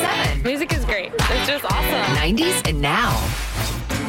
101.7. Music is great. It's just awesome. 90s and now.